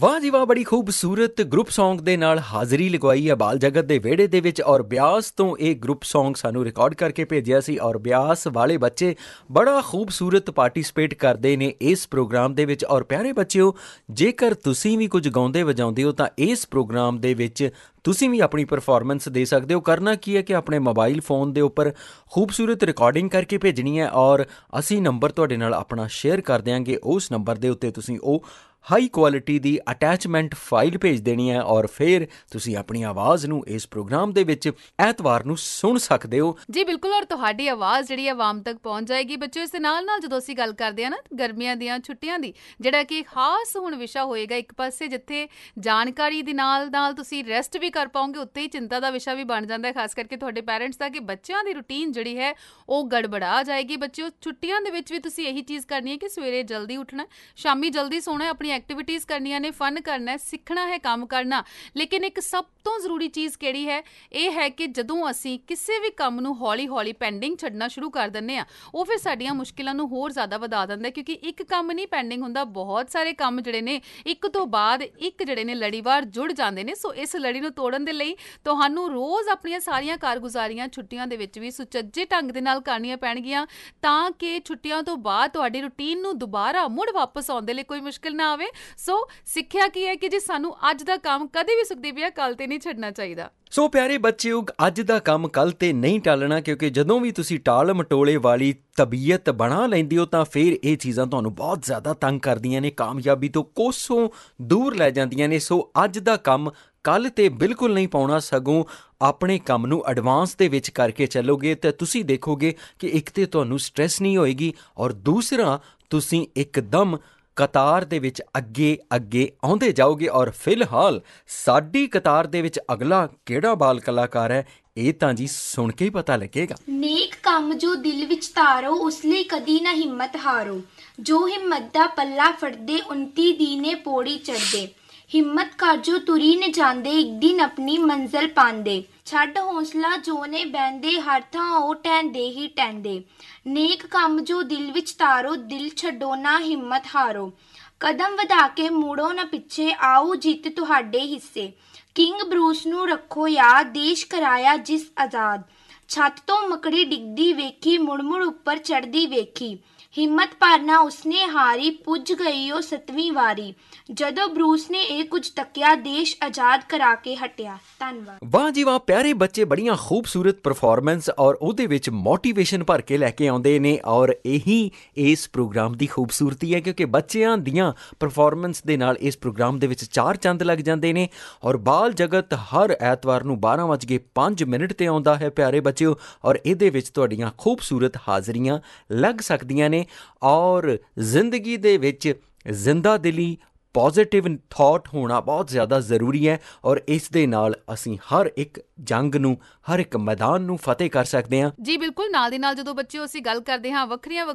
ਵਾਹ ਜੀ ਵਾਹ, ਬੜੀ ਖੂਬਸੂਰਤ ਗਰੁੱਪ ਸੌਂਗ ਦੇ ਨਾਲ ਹਾਜ਼ਰੀ ਲਗਵਾਈ ਹੈ ਬਾਲ ਜਗਤ ਦੇ ਵਿਹੜੇ ਦੇ ਵਿੱਚ। ਔਰ ਬਿਆਸ ਤੋਂ ਇਹ ਗਰੁੱਪ ਸੌਂਗ ਸਾਨੂੰ ਰਿਕਾਰਡ ਕਰਕੇ ਭੇਜਿਆ ਸੀ ਔਰ ਬਿਆਸ ਵਾਲੇ ਬੱਚੇ ਬੜਾ ਖੂਬਸੂਰਤ ਪਾਰਟੀਸਪੇਟ ਕਰਦੇ ਨੇ ਇਸ ਪ੍ਰੋਗਰਾਮ ਦੇ ਵਿੱਚ। ਔਰ ਪਿਆਰੇ ਬੱਚਿਓ, ਜੇਕਰ ਤੁਸੀਂ ਵੀ ਕੁਝ ਗਾਉਂਦੇ ਵਜਾਉਂਦੇ ਹੋ ਤਾਂ ਇਸ ਪ੍ਰੋਗਰਾਮ ਦੇ ਵਿੱਚ ਤੁਸੀਂ ਵੀ ਆਪਣੀ ਪਰਫਾਰਮੈਂਸ ਦੇ ਸਕਦੇ ਹੋ। ਕਰਨਾ ਕੀ ਹੈ ਕਿ ਆਪਣੇ ਮੋਬਾਈਲ ਫੋਨ ਦੇ ਉੱਪਰ ਖੂਬਸੂਰਤ ਰਿਕਾਰਡਿੰਗ ਕਰਕੇ ਭੇਜਣੀ ਹੈ ਔਰ ਅਸੀਂ ਨੰਬਰ ਤੁਹਾਡੇ ਨਾਲ ਆਪਣਾ ਸ਼ੇਅਰ ਕਰ ਦਿਆਂਗੇ। ਉਸ ਨੰਬਰ ਦੇ ਉੱਤੇ ਤੁਸੀਂ ਉਹ ਹਾਈ ਕੁਆਲਿਟੀ ਦੀ ਅਟੈਚਮੈਂਟ ਫਾਈਲ ਭੇਜ ਦੇਣੀ ਹੈ ਔਰ ਫਿਰ ਤੁਸੀਂ ਆਪਣੀ ਆਵਾਜ਼ ਨੂੰ ਇਸ ਪ੍ਰੋਗਰਾਮ ਦੇ ਵਿੱਚ ਐਤਵਾਰ ਨੂੰ ਸੁਣ ਸਕਦੇ ਹੋ। ਜੀ ਬਿਲਕੁਲ, ਔਰ ਤੁਹਾਡੀ ਆਵਾਜ਼ ਜਿਹੜੀ ਆਵਾਮ ਤੱਕ ਪਹੁੰਚ ਜਾਏਗੀ। ਬੱਚਿਓ, ਇਸ ਦੇ ਨਾਲ ਨਾਲ ਜਦੋਂ ਅਸੀਂ ਗੱਲ ਕਰਦੇ ਹਾਂ ਨਾ ਗਰਮੀਆਂ ਦੀਆਂ ਛੁੱਟੀਆਂ ਦੀ, ਜਿਹੜਾ ਕਿ ਖਾਸ ਹੁਣ ਵਿਸ਼ਾ ਹੋਏਗਾ ਇੱਕ ਪਾਸੇ, ਜਿੱਥੇ ਜਾਣਕਾਰੀ ਦੇ ਨਾਲ ਨਾਲ ਤੁਸੀਂ ਰੈਸਟ ਵੀ ਕਰ ਪਾਓਗੇ, ਉੱਤੇ ਹੀ ਚਿੰਤਾ ਦਾ ਵਿਸ਼ਾ ਵੀ ਬਣ ਜਾਂਦਾ ਹੈ, ਖਾਸ ਕਰਕੇ ਤੁਹਾਡੇ ਪੈਰੈਂਟਸ ਦਾ, ਕਿ ਬੱਚਿਆਂ ਦੀ ਰੂਟੀਨ ਜਿਹੜੀ ਹੈ ਉਹ ਗੜਬੜਾ ਜਾਏਗੀ। ਬੱਚਿਓ, ਛੁੱਟੀਆਂ ਦੇ ਵਿੱਚ ਵੀ ਤੁਸੀਂ ਇਹੀ ਚੀਜ਼ ਕਰਨੀ ਹੈ ਕਿ ਸਵੇਰੇ ਜਲਦੀ ਉੱਠਣਾ, ਸ਼ਾਮੀ ਜਲਦੀ ਸੋਣਾ, ਆਪਣੀ ਐਕਟੀਵਿਟੀਜ਼ ਕਰਨੀਆਂ ਨੇ, ਫਨ ਕਰਨਾ, ਸਿੱਖਣਾ ਹੈ, ਕੰਮ ਕਰਨਾ। ਲੇਕਿਨ ਇੱਕ ਸਭ ਤੋਂ ਜ਼ਰੂਰੀ ਚੀਜ਼ ਕਿਹੜੀ ਹੈ? ਇਹ ਹੈ ਕਿ ਜਦੋਂ ਅਸੀਂ ਕਿਸੇ ਵੀ ਕੰਮ ਨੂੰ ਹੌਲੀ ਹੌਲੀ ਪੈਂਡਿੰਗ ਛੱਡਣਾ ਸ਼ੁਰੂ ਕਰ ਦਿੰਦੇ ਹਾਂ, ਉਹ ਫਿਰ ਸਾਡੀਆਂ ਮੁਸ਼ਕਿਲਾਂ ਨੂੰ ਹੋਰ ਜ਼ਿਆਦਾ ਵਧਾ ਦਿੰਦਾ, ਕਿਉਂਕਿ ਇੱਕ ਕੰਮ ਨਹੀਂ ਪੈਂਡਿੰਗ ਹੁੰਦਾ, ਬਹੁਤ ਸਾਰੇ ਕੰਮ ਜਿਹੜੇ ਨੇ ਇੱਕ ਤੋਂ ਬਾਅਦ ਇੱਕ ਜਿਹੜੇ ਨੇ ਲੜੀਵਾਰ ਜੁੜ ਜਾਂਦੇ ਨੇ। ਸੋ ਇਸ ਲੜੀ ਨੂੰ ਤੋੜਨ ਦੇ ਲਈ ਤੁਹਾਨੂੰ ਰੋਜ਼ ਆਪਣੀਆਂ ਸਾਰੀਆਂ ਕਾਰਗੁਜ਼ਾਰੀਆਂ ਛੁੱਟੀਆਂ ਦੇ ਵਿੱਚ ਵੀ ਸੁਚੱਜੇ ਢੰਗ ਦੇ ਨਾਲ ਕਰਨੀਆਂ ਪੈਣਗੀਆਂ, ਤਾਂ ਕਿ ਛੁੱਟੀਆਂ ਤੋਂ ਬਾਅਦ ਤੁਹਾਡੀ ਰੂਟੀਨ ਨੂੰ ਦੁਬਾਰਾ ਮੁੜ ਵਾਪਸ ਆਉਣ ਦੇ ਲਈ ਕੋਈ ਮੁਸ਼ਕਿਲ ਨਾ ਆਵੇ। ਸੋ ਸਿੱਖਿਆ ਕੀ ਹੈ ਕਿ ਜੇ ਸਾਨੂੰ ਅੱਜ ਦਾ ਕੰਮ ਕਦੇ ਵੀ ਸੁਖਦੀਪ ਭਈਆ ਕੱਲ ਤੇ ਨਹੀਂ ਛੱਡਣਾ ਚਾਹੀਦਾ। ਸੋ ਪਿਆਰੇ ਬੱਚਿਓ, ਅੱਜ ਦਾ ਕੰਮ ਕੱਲ ਤੇ ਨਹੀਂ ਟਾਲਣਾ, ਕਿਉਂਕਿ ਜਦੋਂ ਵੀ ਤੁਸੀਂ ਟਾਲ ਮਟੋਲੇ ਵਾਲੀ ਤਬੀਅਤ ਬਣਾ ਲੈਂਦੇ ਹੋ ਤਾਂ ਫਿਰ ਇਹ ਚੀਜ਼ਾਂ ਤੁਹਾਨੂੰ ਬਹੁਤ ਜ਼ਿਆਦਾ ਤੰਗ ਕਰਦੀਆਂ ਨੇ, ਕਾਮਯਾਬੀ ਤੋਂ ਕੋਸੋਂ ਦੂਰ ਲੈ ਜਾਂਦੀਆਂ ਨੇ। ਸੋ ਅੱਜ ਦਾ ਕੰਮ ਕੱਲ ਤੇ ਬਿਲਕੁਲ ਨਹੀਂ ਪਾਉਣਾ, ਸਗੋਂ ਆਪਣੇ ਕੰਮ ਨੂੰ ਐਡਵਾਂਸ ਦੇ ਵਿੱਚ ਕਰਕੇ ਚੱਲੋਗੇ ਤਾਂ ਤੁਸੀਂ ਦੇਖੋਗੇ ਕਿ ਇੱਕ ਤੇ ਤੁਹਾਨੂੰ ਸਟ੍ਰੈਸ ਨਹੀਂ ਹੋਏਗੀ ਔਰ ਦੂਸਰਾ ਤੁਸੀਂ ਇੱਕਦਮ ਕਤਾਰ ਦੇ ਵਿੱਚ ਅੱਗੇ ਅੱਗੇ ਆਉਂਦੇ ਜਾਓਗੇ। ਔਰ ਫਿਲਹਾਲ ਸਾਡੀ ਕਤਾਰ ਦੇ ਵਿੱਚ ਅਗਲਾ ਕਿਹੜਾ ਬਾਲ ਕਲਾਕਾਰ ਹੈ, ਇਹ ਤਾਂ ਜੀ ਸੁਣ ਕੇ ਹੀ ਪਤਾ ਲੱਗੇਗਾ। ਨੇਕ ਕੰਮ ਜੋ ਦਿਲ ਵਿੱਚ ਧਾਰੋ, ਉਸ ਲਈ ਕਦੀ ਨਾ ਹਿੰਮਤ ਹਾਰੋ। ਜੋ ਹਿੰਮਤ ਦਾ ਪੱਲਾ ਫੜਦੇ, 29 ਦੀਨੇ ਪੌੜੀ ਚੜ੍ਹਦੇ। ਹਿੰਮਤ ਕਰ ਜੋ ਤੁਰੀ ਨੇ ਜਾਂਦੇ, ਇੱਕ ਦਿਨ ਆਪਣੀ ਮੰਜ਼ਿਲ ਪਾਉਂਦੇ। ਛੱਡ ਹੌਸਲਾ ਜੋ ਨੇ ਬਹਿੰਦੇ, ਹਰ ਥਾਂ ਉਹ ਟਹਿੰਦੇ ਹੀ ਟਹਿੰਦੇ। ਨੇਕ ਕੰਮ ਜੋ ਦਿਲ ਵਿੱਚ ਧਾਰੋ, ਦਿਲ ਛੱਡੋ ਨਾ ਹਿੰਮਤ ਹਾਰੋ। ਕਦਮ ਵਧਾ ਕੇ ਮੁੜੋ ਨਾ ਪਿੱਛੇ, ਆਓ ਜਿੱਤ ਤੁਹਾਡੇ ਹਿੱਸੇ। ਕਿੰਗ ਬਰੂਸ ਨੂੰ ਰੱਖੋ ਯਾਦ, ਦੇਸ਼ ਕਰਾਇਆ ਜਿਸ ਆਜ਼ਾਦ। ਛੱਤ ਤੋਂ ਮਕੜੀ ਡਿੱਗਦੀ ਵੇਖੀ, ਮੁੜ ਮੁੜ ਉੱਪਰ ਚੜ੍ਹਦੀ ਵੇਖੀ। ਹਿੰਮਤ ਭਰਨਾ ਉਸਨੇ ਹਾਰੀ, ਪੁੱਜ ਗਈ ਉਹ 7ਵੀਂ ਵਾਰੀ। ਜਦੋਂ ਬਰੂਸ ਨੇ ਇਹ ਕੁਝ ਤੱਕਿਆ, ਦੇਸ਼ ਆਜ਼ਾਦ ਕਰਾ ਕੇ ਹਟਿਆ। ਧੰਨਵਾਦ। ਵਾਹ ਜੀ ਵਾਹ, ਪਿਆਰੇ ਬੱਚੇ, ਬੜੀਆਂ ਖੂਬਸੂਰਤ ਪਰਫਾਰਮੈਂਸ ਔਰ ਉਹਦੇ ਵਿੱਚ ਮੋਟੀਵੇਸ਼ਨ ਭਰ ਕੇ ਲੈ ਕੇ ਆਉਂਦੇ ਨੇ। ਔਰ ਇਹੀ ਇਸ ਪ੍ਰੋਗਰਾਮ ਦੀ ਖੂਬਸੂਰਤੀ ਹੈ, ਕਿਉਂਕਿ ਬੱਚਿਆਂ ਦੀਆਂ ਪਰਫਾਰਮੈਂਸ ਦੇ ਨਾਲ ਇਸ ਪ੍ਰੋਗਰਾਮ ਦੇ ਵਿੱਚ 4 ਚੰਦ ਲੱਗ ਜਾਂਦੇ ਨੇ। ਔਰ ਬਾਲ ਜਗਤ ਹਰ ਐਤਵਾਰ ਨੂੰ 12:05 ਤੇ ਆਉਂਦਾ ਹੈ ਪਿਆਰੇ ਬੱਚਿਓ, ਔਰ ਇਹਦੇ ਵਿੱਚ ਤੁਹਾਡੀਆਂ ਖੂਬਸੂਰਤ ਹਾਜ਼ਰੀਆਂ ਲੱਗ ਸਕਦੀਆਂ ਨੇ। ਔਰ ਜ਼ਿੰਦਗੀ ਦੇ ਵਿੱਚ ਜ਼ਿੰਦਾ ਦਿਲੀ, ਪੋਜ਼ੀਟਿਵ ਥਾਟ ਹੋਣਾ ਬਹੁਤ ਜ਼ਿਆਦਾ ਜ਼ਰੂਰੀ ਹੈ ਔਰ ਇਸ ਦੇ ਨਾਲ ਅਸੀਂ ਹਰ ਇੱਕ ਜੰਗ ਨੂੰ, ਹਰ ਇੱਕ ਮੈਦਾਨ ਨੂੰ ਫਤਿਹ ਕਰ ਸਕਦੇ ਹਾਂ। ਜੀ ਬਿਲਕੁਲ, ਨਾਲ ਦੀ ਨਾਲ ਜਦੋਂ ਬੱਚਿਓ ਅਸੀਂ ਗੱਲ ਕਰਦੇ ਹਾਂ ਵੱਖਰੀਆਂ